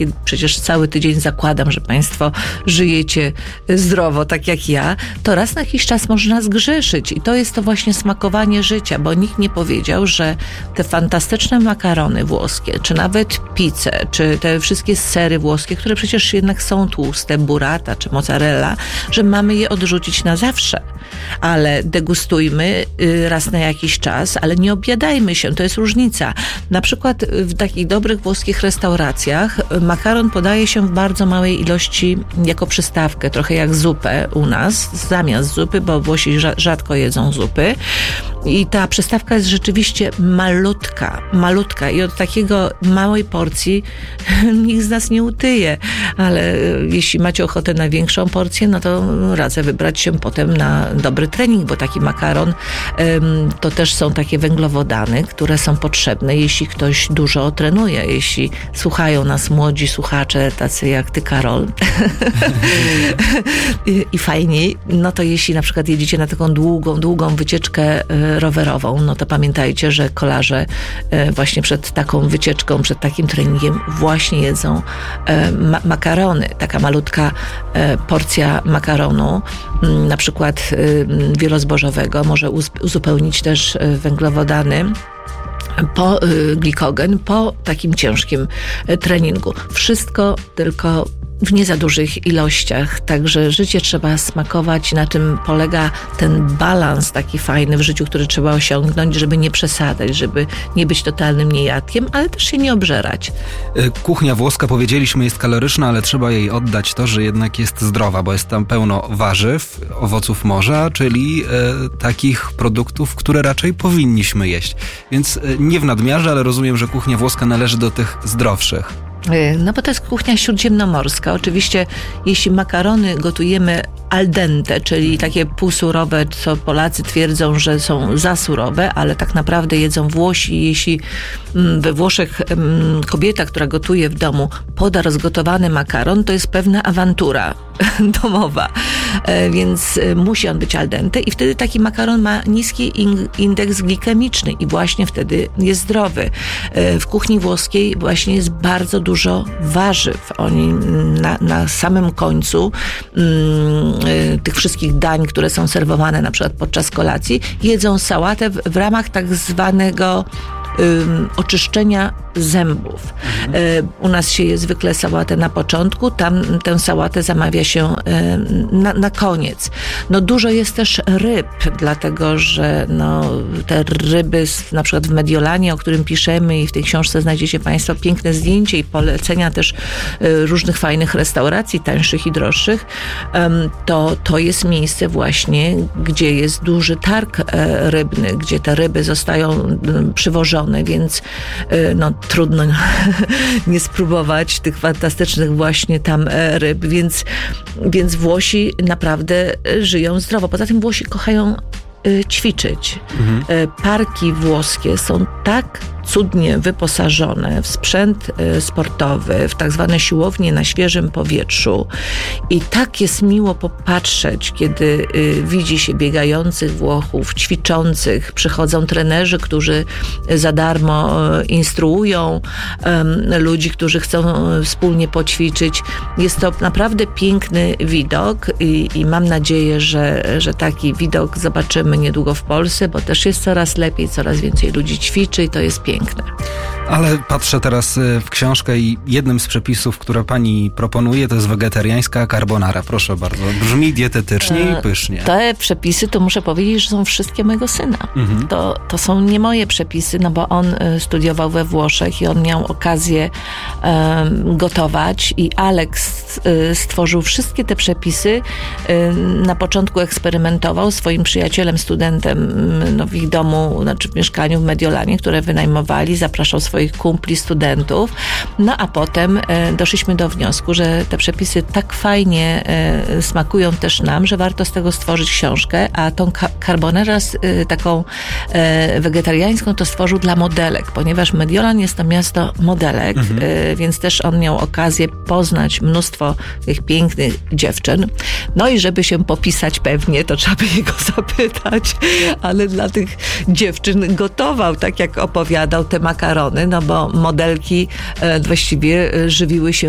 kiedy przecież cały tydzień zakładam, że państwo żyjecie zdrowo, tak jak ja, to raz na jakiś czas można zgrzeszyć. I to jest to właśnie smakowanie życia, bo nikt nie powiedział, że te fantastyczne makarony włoskie, czy nawet pizzę, czy te wszystkie sery włoskie, które przecież jednak są tłuste, burrata czy mozzarella, że mamy je odrzucić na zawsze. Ale degustujmy raz na jakiś czas, ale nie objadajmy się, to jest różnica. Na przykład w takich dobrych włoskich restauracjach makaron podaje się w bardzo małej ilości jako przystawkę, trochę jak zupę u nas, zamiast zupy, bo Włosi rzadko jedzą zupy. I ta przystawka jest rzeczywiście malutka i od takiego małej porcji nikt z nas nie utyje, ale jeśli macie ochotę na większą porcję, no to radzę wybrać się potem na dobry trening, bo taki makaron to też są takie węglowodany, które są potrzebne, jeśli ktoś dużo trenuje, jeśli słuchają nas młodzi słuchacze, tacy jak ty, Karol, i fajni, no to jeśli na przykład jedziecie na taką długą wycieczkę rowerową, no to pamiętajcie, że kolarze właśnie przed taką wycieczką, przed takim treningiem właśnie jedzą makarony. Taka malutka porcja makaronu, na przykład wielozbożowego, może uzupełnić też węglowodany, glikogen po takim ciężkim treningu. Wszystko tylko w nie za dużych ilościach, także życie trzeba smakować, na tym polega ten balans taki fajny w życiu, który trzeba osiągnąć, żeby nie przesadzać, żeby nie być totalnym niejadkiem, ale też się nie obżerać. Kuchnia włoska, powiedzieliśmy, jest kaloryczna, ale trzeba jej oddać to, że jednak jest zdrowa, bo jest tam pełno warzyw, owoców morza, czyli takich produktów, które raczej powinniśmy jeść. Więc nie w nadmiarze, ale rozumiem, że kuchnia włoska należy do tych zdrowszych. No bo to jest kuchnia śródziemnomorska. Oczywiście jeśli makarony gotujemy al dente, czyli takie półsurowe, co Polacy twierdzą, że są za surowe, ale tak naprawdę jedzą Włosi. Jeśli we Włoszech kobieta, która gotuje w domu, poda rozgotowany makaron, to jest pewna awantura domowa. Więc musi on być al dente i wtedy taki makaron ma niski indeks glikemiczny i właśnie wtedy jest zdrowy. W kuchni włoskiej właśnie jest bardzo dużo warzyw. Oni na samym końcu tych wszystkich dań, które są serwowane na przykład podczas kolacji, jedzą sałatę w ramach tak zwanego oczyszczenia zębów. U nas się je zwykle sałatę na początku, tam tę sałatę zamawia się na koniec. No dużo jest też ryb, dlatego że te ryby na przykład w Mediolanie, o którym piszemy i w tej książce znajdziecie państwo piękne zdjęcie i polecenia też różnych fajnych restauracji, tańszych i droższych, to jest miejsce właśnie, gdzie jest duży targ rybny, gdzie te ryby zostają przywożone, więc trudno nie spróbować tych fantastycznych właśnie tam ryb, więc Włosi naprawdę żyją zdrowo. Poza tym Włosi kochają ćwiczyć. Parki włoskie są tak cudnie wyposażone w sprzęt sportowy, w tak zwane siłownie na świeżym powietrzu i tak jest miło popatrzeć, kiedy widzi się biegających Włochów, ćwiczących, przychodzą trenerzy, którzy za darmo instruują ludzi, którzy chcą wspólnie poćwiczyć. Jest to naprawdę piękny widok i mam nadzieję, że taki widok zobaczymy niedługo w Polsce, bo też jest coraz lepiej, coraz więcej ludzi ćwiczy i to jest piękne. Ale patrzę teraz w książkę i jednym z przepisów, które pani proponuje, to jest wegetariańska carbonara. Proszę bardzo, brzmi dietetycznie i pysznie. Te przepisy, to muszę powiedzieć, że są wszystkie mojego syna. To są nie moje przepisy, no bo on studiował we Włoszech i on miał okazję gotować i Alex stworzył wszystkie te przepisy. Na początku eksperymentował swoim przyjacielem, studentem w ich domu, znaczy w mieszkaniu w Mediolanie, które wynajmowali, zapraszał swoich kumpli, studentów. No a potem doszliśmy do wniosku, że te przepisy tak fajnie smakują też nam, że warto z tego stworzyć książkę, a tą carbonarę taką wegetariańską to stworzył dla modelek, ponieważ Mediolan jest to miasto modelek, więc też on miał okazję poznać mnóstwo tych pięknych dziewczyn. No i żeby się popisać pewnie, to trzeba by jego zapytać, ale dla tych dziewczyn gotował, tak jak opowiadał, te makarony, no bo modelki właściwie żywiły się